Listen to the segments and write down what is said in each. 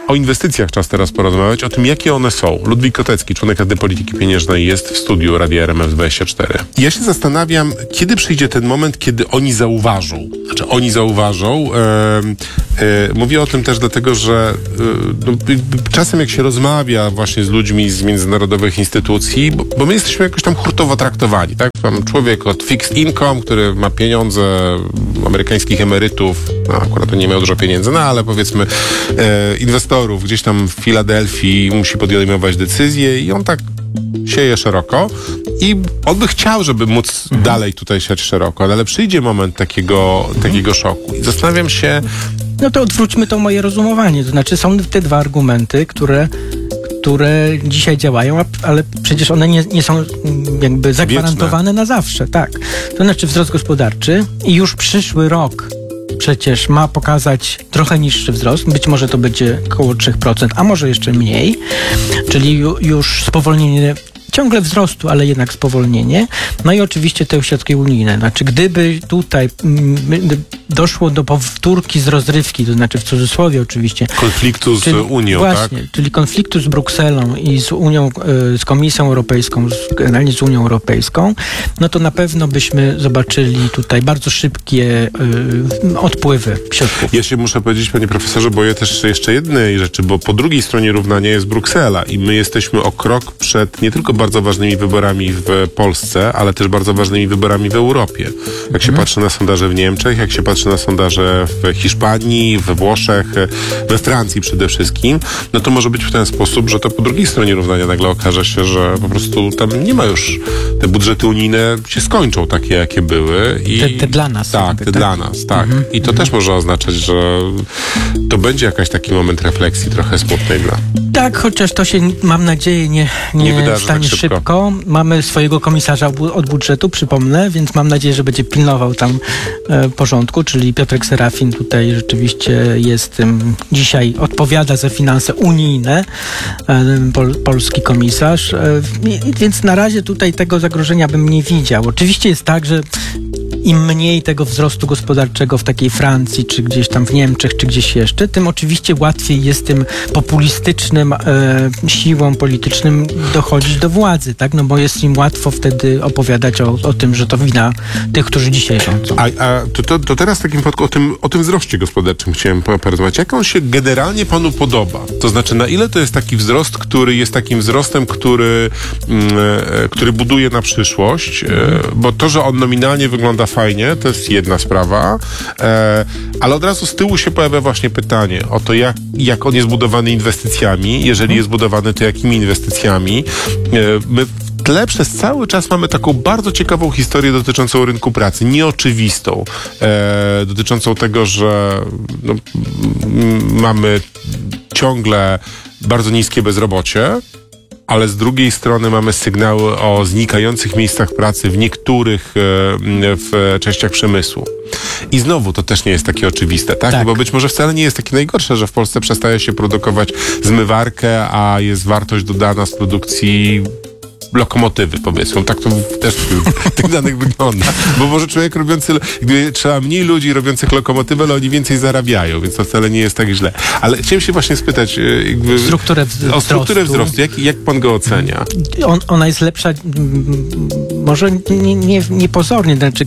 o inwestycjach czas teraz porozmawiać, o tym, jakie one są. Ludwik Kotecki, członek Rady Polityki Pieniężnej, jest w studiu Radia RMF24. Ja się zastanawiam, kiedy przyjdzie ten moment, kiedy oni zauważą. Mówię o tym też dlatego, że czasem jak się rozmawia właśnie z ludźmi z międzynarodowych instytucji, bo my jesteśmy jakoś tam hurtowo traktowani, tak? Tam człowiek od fixed income, który ma pieniądze amerykańskich emerytów, akurat on nie miał dużo pieniędzy, ale powiedzmy inwestorów gdzieś tam w Filadelfii musi podejmować decyzje i on tak sieje szeroko i on by chciał, żeby móc dalej tutaj siać szeroko, ale przyjdzie moment takiego szoku. I zastanawiam się... No to odwróćmy to moje rozumowanie. To znaczy są te dwa argumenty, które dzisiaj działają, ale przecież one nie są jakby zagwarantowane na zawsze. Tak. To znaczy wzrost gospodarczy i już przyszły rok przecież ma pokazać trochę niższy wzrost. Być może to będzie około 3%, a może jeszcze mniej. Czyli już spowolnienie ciągle wzrostu, ale jednak spowolnienie. No i oczywiście te środki unijne. Znaczy, gdyby tutaj doszło do powtórki z rozrywki, to znaczy w cudzysłowie oczywiście. Konfliktu z Unią, właśnie, tak? Czyli konfliktu z Brukselą i z Unią, z Komisją Europejską, generalnie z Unią Europejską, no to na pewno byśmy zobaczyli tutaj bardzo szybkie odpływy środków. Ja się muszę powiedzieć, panie profesorze, boję też jeszcze jednej rzeczy, bo po drugiej stronie równania jest Bruksela i my jesteśmy o krok przed nie tylko bardzo ważnymi wyborami w Polsce, ale też bardzo ważnymi wyborami w Europie. Jak się patrzy na sondaże w Niemczech, jak się patrzy na sondaże w Hiszpanii, we Włoszech, we Francji przede wszystkim, no to może być w ten sposób, że to po drugiej stronie równania nagle okaże się, że po prostu tam nie ma już, te budżety unijne się skończą takie, jakie były. I te dla nas. Tak, dla nas, tak. I to też może oznaczać, że to będzie jakiś taki moment refleksji trochę smutnej dla... Tak, chociaż to się, mam nadzieję, nie stanie tak szybko. Mamy swojego komisarza od budżetu, przypomnę, więc mam nadzieję, że będzie pilnował tam porządku, czyli Piotrek Serafin tutaj rzeczywiście jest dzisiaj odpowiada za finanse unijne, polski komisarz, więc na razie tutaj tego zagrożenia bym nie widział. Oczywiście jest tak, że im mniej tego wzrostu gospodarczego w takiej Francji, czy gdzieś tam w Niemczech, czy gdzieś jeszcze, tym oczywiście łatwiej jest tym populistycznym siłom politycznym dochodzić do władzy, tak? No bo jest im łatwo wtedy opowiadać o tym, że to wina tych, którzy dzisiaj rządzą. To teraz w takim przypadku o tym wzroście gospodarczym chciałem porozmawiać. Jak on się generalnie panu podoba? To znaczy, na ile to jest taki wzrost, który jest takim wzrostem, który buduje na przyszłość, bo to, że on nominalnie wygląda fajnie, to jest jedna sprawa, ale od razu z tyłu się pojawia właśnie pytanie o to, jak on jest budowany inwestycjami, jeżeli jest budowany, to jakimi inwestycjami. My w tle przez cały czas mamy taką bardzo ciekawą historię dotyczącą rynku pracy, nieoczywistą, dotyczącą tego, że mamy ciągle bardzo niskie bezrobocie, ale z drugiej strony mamy sygnały o znikających miejscach pracy w niektórych w częściach przemysłu. I znowu to też nie jest takie oczywiste, tak? Bo być może wcale nie jest takie najgorsze, że w Polsce przestaje się produkować zmywarkę, a jest wartość dodana z produkcji lokomotywy, powiedzmy. Tak to też w tych danych wygląda. Bo może człowiek trzeba mniej ludzi robiących lokomotywy, ale oni więcej zarabiają, więc to wcale nie jest tak źle. Ale chciałem się właśnie spytać o strukturę wzrostu. Jak pan go ocenia? Ona jest lepsza, może niepozornie, znaczy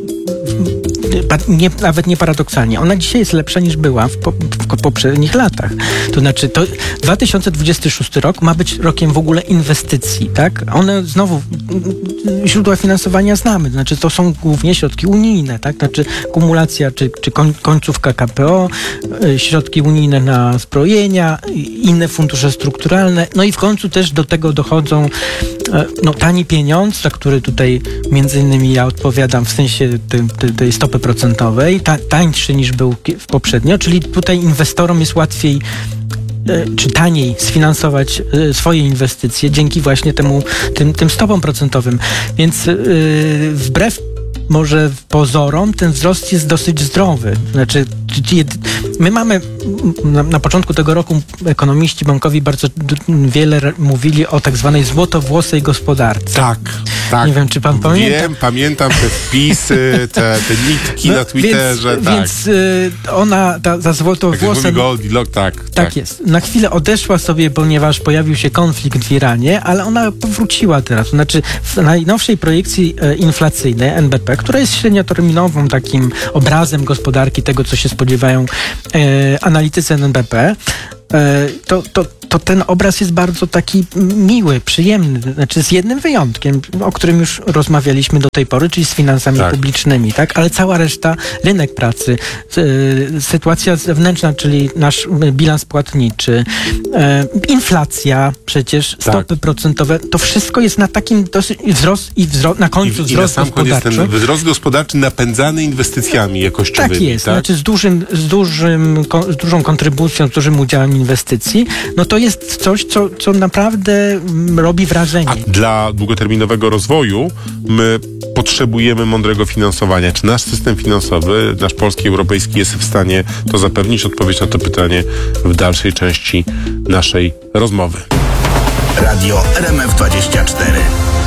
nawet nie paradoksalnie. Ona dzisiaj jest lepsza niż była w poprzednich latach. To znaczy, 2026 rok ma być rokiem w ogóle inwestycji, tak? One znowu, źródła finansowania znamy, to znaczy to są głównie środki unijne, tak? Znaczy kumulacja, czy końcówka KPO, środki unijne na zbrojenia, inne fundusze strukturalne, no i w końcu też do tego dochodzą tani pieniądz, za który tutaj między innymi ja odpowiadam w sensie tej stopy procentowej, tańszy niż był poprzednio, czyli tutaj inwestorom jest łatwiej czy taniej sfinansować swoje inwestycje dzięki właśnie tym stopom procentowym. Więc wbrew może pozorom ten wzrost jest dosyć zdrowy. Znaczy My mamy na początku tego roku ekonomiści bankowi bardzo wiele mówili o tak zwanej złotowłosej gospodarce. Tak. Nie wiem, czy pan pamięta. Wiem, pamiętam te wpisy, te nitki na Twitterze. Więc ona, ta złotowłosa... Tak jest. Na chwilę odeszła sobie, ponieważ pojawił się konflikt w Iranie, ale ona powróciła teraz. To znaczy w najnowszej projekcji inflacyjnej NBP, która jest średnioterminowym takim obrazem gospodarki, tego co się spodziewają analitycy NBP, to ten obraz jest bardzo taki miły, przyjemny, znaczy z jednym wyjątkiem, o którym już rozmawialiśmy do tej pory, czyli z finansami publicznymi, tak? Ale cała reszta, rynek pracy, sytuacja zewnętrzna, czyli nasz bilans płatniczy, inflacja przecież, stopy procentowe, to wszystko jest na takim dosyć na końcu wzrost na sam koniec gospodarczy. ten wzrost gospodarczy napędzany inwestycjami jakościowymi. Tak jest, tak? znaczy z dużą kontrybucją, z dużym udziałem inwestycji, no to jest coś, co naprawdę robi wrażenie. A dla długoterminowego rozwoju my potrzebujemy mądrego finansowania. Czy nasz system finansowy, nasz polski, europejski jest w stanie to zapewnić? Odpowiedź na to pytanie w dalszej części naszej rozmowy. Radio RMF24.